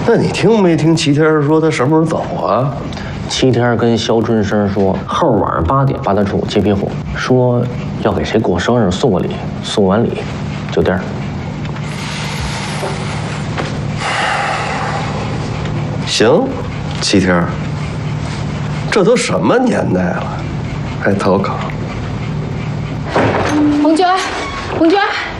那你听没听齐天说他什么时候走啊？ 齐天跟肖春生说，后晚上8点把他出接皮火，说要给谁过生日送个礼，送完礼就地儿。 行，齐天，这都什么年代了，还逃考？ 红娟，红娟。